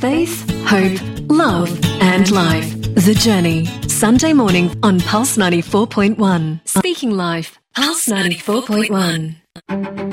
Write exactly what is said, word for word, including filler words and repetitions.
faith, hope, love and life. The Journey. Sunday morning on Pulse ninety-four point one. Speaking Life. Pulse ninety-four point one.